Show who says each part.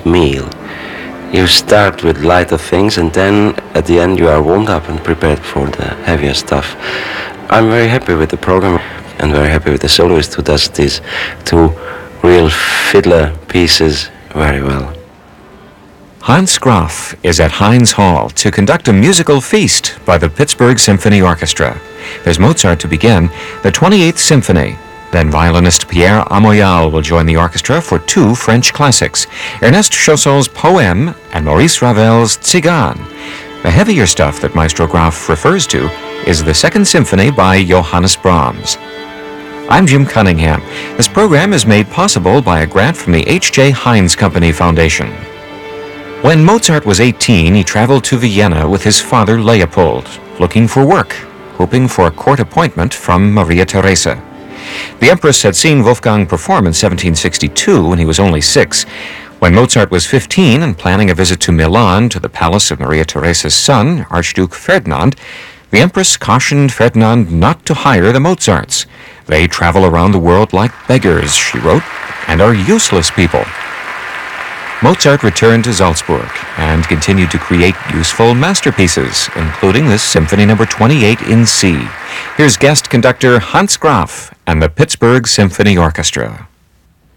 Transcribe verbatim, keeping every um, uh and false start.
Speaker 1: nice meal. You start with lighter things, and then at the end you are warmed up and prepared for the heavier stuff. I'm very happy with the program and very happy with the soloist who does these two real fiddler pieces very well.
Speaker 2: Hans Graf is at Heinz Hall to conduct a musical feast by the Pittsburgh Symphony Orchestra. There's Mozart to begin, the twenty-eighth Symphony. Then violinist Pierre Amoyal will join the orchestra for two French classics, Ernest Chaussol's Poème and Maurice Ravel's Tzigane. The heavier stuff that Maestro Graf refers to is the Second Symphony by Johannes Brahms. I'm Jim Cunningham. This program is made possible by a grant from the H J Heinz Company Foundation. When Mozart was eighteen, he traveled to Vienna with his father Leopold, looking for work, hoping for a court appointment from Maria Theresa. The Empress had seen Wolfgang perform in seventeen sixty-two when he was only six. When Mozart was fifteen and planning a visit to Milan to the palace of Maria Theresa's son, Archduke Ferdinand, the Empress cautioned Ferdinand not to hire the Mozarts. They travel around the world like beggars, she wrote, and are useless people. Mozart returned to Salzburg and continued to create useful masterpieces, including this Symphony number twenty-eight in C. Here's guest conductor Hans Graf and the Pittsburgh Symphony Orchestra.